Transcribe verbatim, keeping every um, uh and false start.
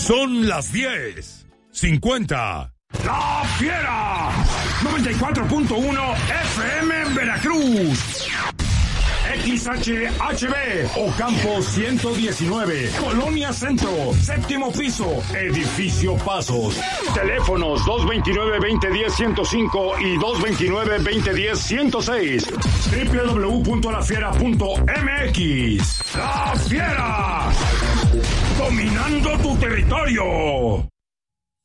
Son las diez cincuenta. ¡La Fiera! noventa y cuatro punto uno F M en Veracruz. X H H B, Ocampo ciento diecinueve, Colonia Centro, séptimo piso, Edificio Pasos. Teléfonos dos dos nueve, veinte diez, ciento cinco y dos dos nueve, veinte diez, ciento seis. doble u doble u doble u punto la fiera punto m x. ¡La Fiera! Dominando tu territorio.